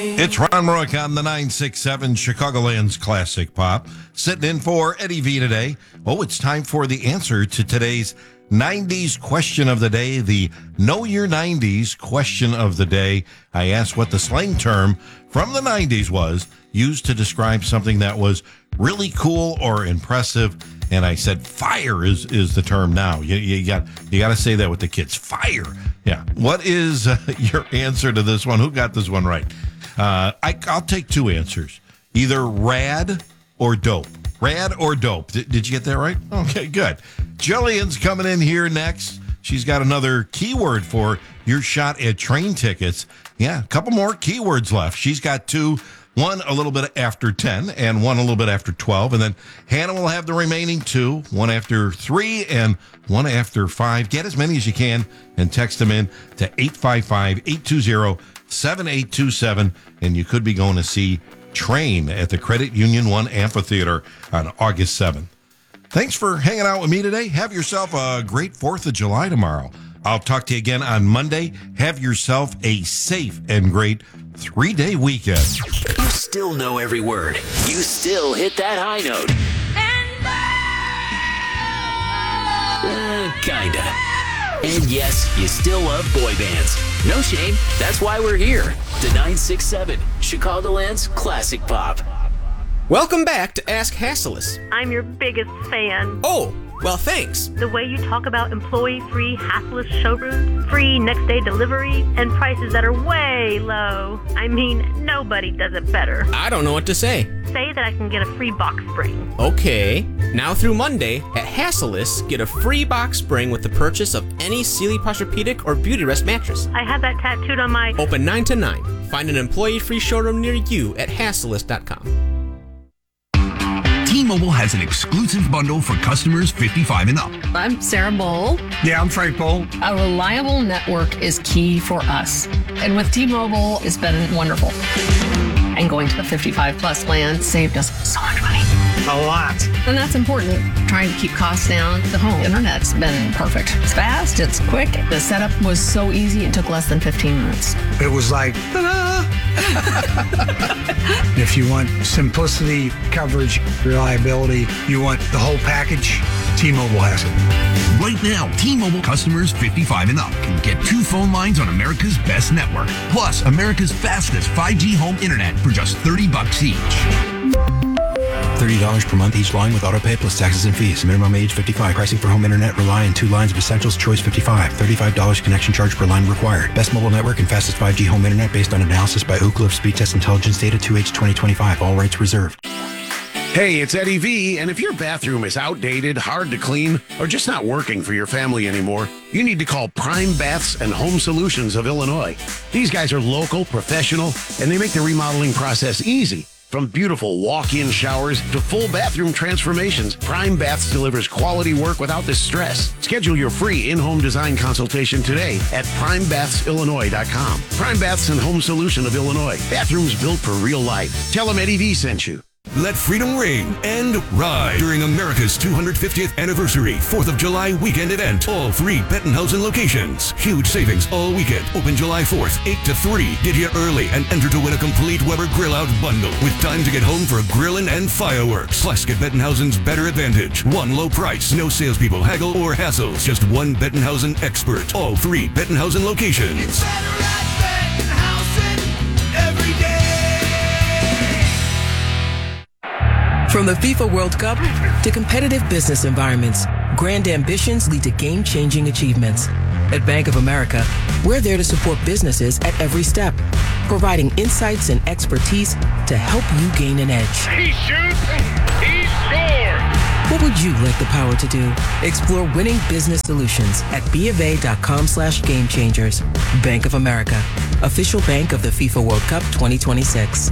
It's Ron Rourke on the 967 Chicagoland's Classic Pop. Sitting in for Eddie V today. Oh, it's time for the answer to today's 90s question of the day, the Know Your 90s question of the day. I asked what the slang term from the 90s was used to describe something that was really cool or impressive. And I said fire is the term now. You got to say that with the kids. Fire. Yeah. What is your answer to this one? Who got this one right? I'll take two answers. Either rad or dope. Rad or dope. Did you get that right? Okay, good. Jillian's coming in here next. She's got another keyword for your shot at train tickets. Yeah, a couple more keywords left. She's got two. One a little bit after 10 and one a little bit after 12. And then Hannah will have the remaining two, one after 3 and one after 5. Get as many as you can and text them in to 855-820-7827. And you could be going to see Train at the Credit Union 1 Amphitheater on August 7th. Thanks for hanging out with me today. Have yourself a great 4th of July tomorrow. I'll talk to you again on Monday. Have yourself a safe and great 3-day weekend. You still know every word. You still hit that high note. Kinda. And yes, you still love boy bands. No shame. That's why we're here. The 967, Chicagoland's Classic Pop. Welcome back to Ask Hassleus. I'm your biggest fan. Oh, well, thanks. The way you talk about employee-free, hassless showrooms, free next-day delivery, and prices that are way low. I mean, nobody does it better. I don't know what to say. Say that I can get a free box spring. Okay. Now through Monday, at Hassleus, get a free box spring with the purchase of any Sealy Posturepedic or Beautyrest mattress. I have that tattooed on my... Open 9 to 9. Find an employee-free showroom near you at hassleus.com. T-Mobile has an exclusive bundle for customers 55 and up. I'm Sarah Bowl. Yeah, I'm Frank Bowl. A reliable network is key for us. And with T-Mobile, it's been wonderful. And going to the 55 plus plan saved us so much money. A lot. And that's important. Trying to keep costs down. The home internet's been perfect. It's fast, it's quick. The setup was so easy, it took less than 15 minutes. It was like, ta-da! If you want simplicity, coverage, reliability, you want the whole package, T-Mobile has it. Right now, T-Mobile customers 55 and up can get 2 phone lines on America's best network, plus America's fastest 5G home internet for just $30 each. $30 per month each line with autopay plus taxes and fees. Minimum age 55. Pricing for home internet rely on 2 lines of Essentials Choice 55. $35 connection charge per line required. Best mobile network and fastest 5G home internet based on analysis by Ookla of Speed Test Intelligence data 2H 2025. All rights reserved. Hey, it's Eddie V, and if your bathroom is outdated, hard to clean, or just not working for your family anymore, you need to call Prime Baths and Home Solutions of Illinois. These guys are local, professional, and they make the remodeling process easy. From beautiful walk-in showers to full bathroom transformations, Prime Baths delivers quality work without the stress. Schedule your free in-home design consultation today at primebathsillinois.com. Prime Baths and Home Solution of Illinois. Bathrooms built for real life. Tell them Eddie V sent you. Let freedom ring and ride during America's 250th anniversary 4th of July weekend event. All 3 Bettenhausen locations. Huge savings all weekend. Open July 4th, 8 to 3. Get here early and enter to win a complete Weber Grill Out bundle with time to get home for grilling and fireworks. Plus, get Bettenhausen's better advantage. 1 low price, no salespeople, haggle or hassles. Just 1 Bettenhausen expert. All 3 Bettenhausen locations. It's better at Bettenhausen every day. From the FIFA World Cup to competitive business environments, grand ambitions lead to game-changing achievements. At Bank of America, we're there to support businesses at every step, providing insights and expertise to help you gain an edge. He shoots, he scores! What would you like the power to do? Explore winning business solutions at BofA.com/gamechangers. Bank of America, official bank of the FIFA World Cup 2026.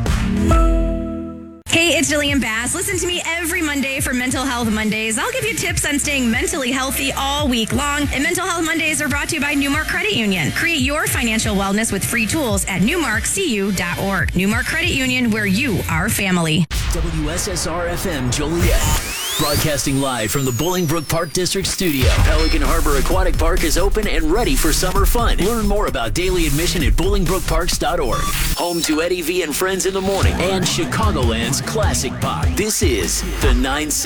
Hey, it's Jillian Bass. Listen to me every Monday for Mental Health Mondays. I'll give you tips on staying mentally healthy all week long. And Mental Health Mondays are brought to you by Newmark Credit Union. Create your financial wellness with free tools at newmarkcu.org. Newmark Credit Union, where you are family. WSSR FM Joliet. Broadcasting live from the Bolingbrook Park District studio. Pelican Harbor Aquatic Park is open and ready for summer fun. Learn more about daily admission at BolingbrookParks.org. Home to Eddie V and Friends in the Morning and Chicagoland's Classic Pop. This is the 960.